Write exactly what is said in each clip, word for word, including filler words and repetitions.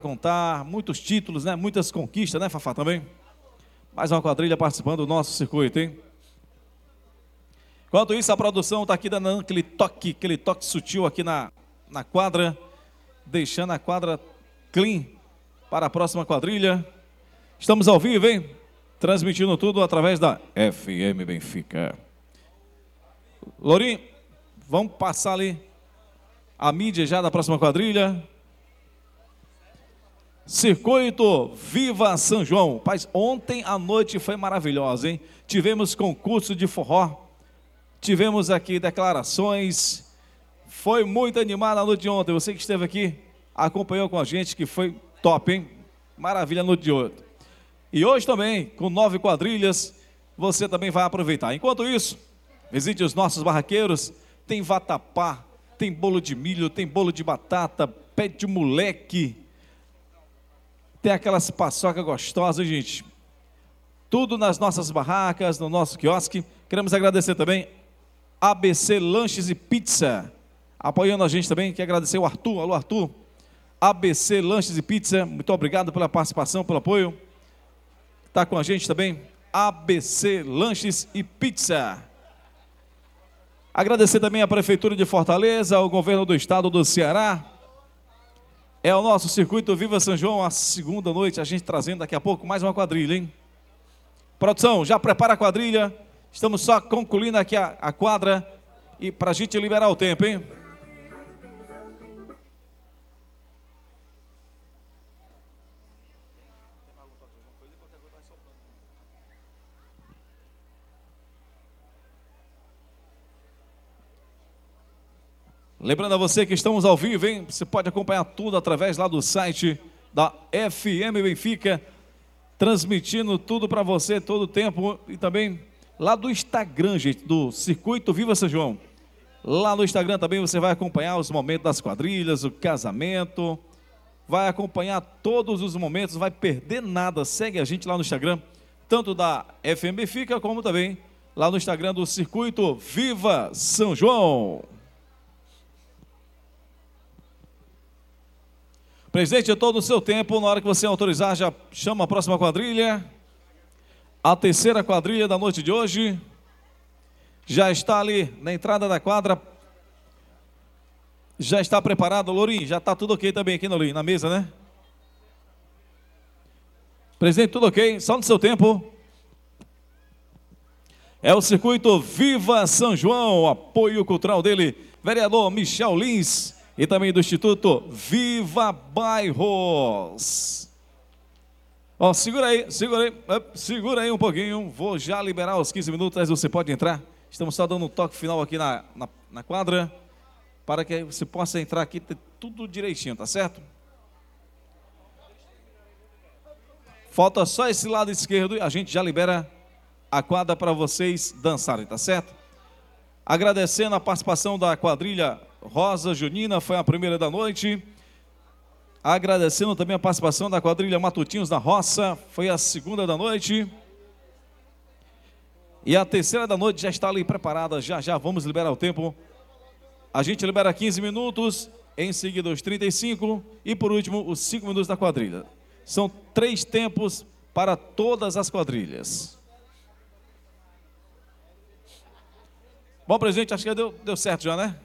contar, muitos títulos, né? Muitas conquistas, né, Fafá, também? Mais uma quadrilha participando do nosso circuito, hein? Enquanto isso, a produção está aqui dando aquele toque, aquele toque sutil aqui na, na quadra, deixando a quadra clean para a próxima quadrilha. Estamos ao vivo, hein? Transmitindo tudo através da F M Benfica. Lourinho, vamos passar ali a mídia já da próxima quadrilha. Circuito Viva São João. Paz, ontem a noite foi maravilhosa, hein? Tivemos concurso de forró, tivemos aqui declarações, foi muito animada a noite de ontem. Você que esteve aqui, acompanhou com a gente, que foi top, hein? Maravilha a noite de ontem. E hoje também, com nove quadrilhas, você também vai aproveitar. Enquanto isso, visite os nossos barraqueiros, tem vatapá, tem bolo de milho, tem bolo de batata, pé de moleque, tem aquelas paçoca gostosas, gente. Tudo nas nossas barracas, no nosso quiosque. Queremos agradecer também A B C Lanches e Pizza, apoiando a gente também. Quero agradecer o Arthur. Alô, Arthur. A B C Lanches e Pizza, muito obrigado pela participação, pelo apoio. Está com a gente também A B C Lanches e Pizza. Agradecer também a Prefeitura de Fortaleza, ao Governo do Estado do Ceará. É o nosso circuito Viva São João, a segunda noite, a gente trazendo daqui a pouco mais uma quadrilha, hein? Produção, já prepara a quadrilha, estamos só concluindo aqui a, a quadra e para a gente liberar o tempo, hein? Lembrando a você que estamos ao vivo, hein? Você pode acompanhar tudo através lá do site da F M Benfica, transmitindo tudo para você todo o tempo, e também lá do Instagram, gente, do Circuito Viva São João. Lá no Instagram também você vai acompanhar os momentos das quadrilhas, o casamento, vai acompanhar todos os momentos, não vai perder nada. Segue a gente lá no Instagram, tanto da F M Benfica, como também lá no Instagram do Circuito Viva São João. Presidente, eu estou no seu tempo, na hora que você autorizar, já chama a próxima quadrilha. A terceira quadrilha da noite de hoje. Já está ali na entrada da quadra. Já está preparado, Lourinho? Já está tudo ok também aqui, Lourinho, na mesa, né? Presidente, tudo ok? Só no seu tempo. É o circuito Viva São João, apoio cultural dele, vereador Michel Lins. E também do Instituto Viva Bairros. Ó, segura aí, segura aí, segura aí um pouquinho. Vou já liberar os quinze minutos, aí você pode entrar. Estamos só dando um toque final aqui na, na, na quadra, para que você possa entrar aqui, ter tudo direitinho, tá certo? Falta só esse lado esquerdo e a gente já libera a quadra para vocês dançarem, tá certo? Agradecendo a participação da quadrilha Rosa Junina, foi a primeira da noite. Agradecendo também a participação da quadrilha Matutinhos da Roça, foi a segunda da noite. E a terceira da noite já está ali preparada, já já vamos liberar o tempo. A gente libera quinze minutos, em seguida os trinta e cinco e por último os cinco minutos da quadrilha. São três tempos para todas as quadrilhas. Bom, presidente, acho que deu, deu certo já, né?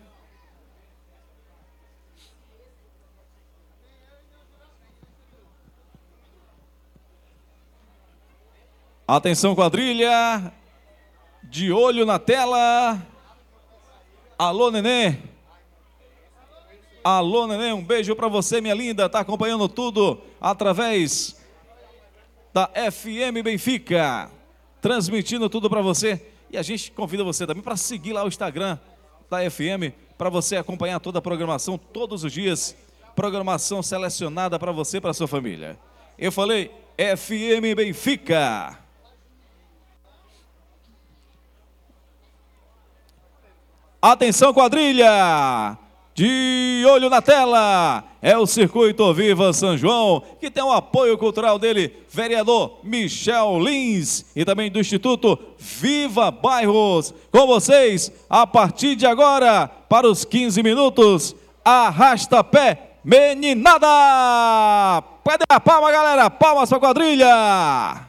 Atenção, quadrilha, de olho na tela. Alô, nenê. Alô, nenê, um beijo para você, minha linda. Tá acompanhando tudo através da F M Benfica, transmitindo tudo para você. E a gente convida você também para seguir lá o Instagram da F M, para você acompanhar toda a programação, todos os dias. Programação selecionada para você e para sua família. Eu falei F M Benfica. Atenção, quadrilha, de olho na tela, é o Circuito Viva São João, que tem o apoio cultural dele, vereador Michel Lins, e também do Instituto Viva Bairros. Com vocês, a partir de agora, para os quinze minutos, Arrasta Pé Meninada! Pede a palma, galera! Palmas pra quadrilha!